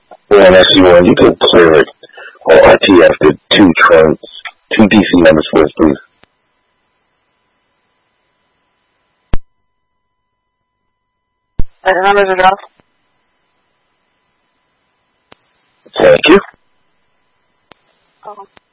And SC1, you can clear it. Or RTF, the two DC numbers for us, please. Numbers are off. Thank you. Oh.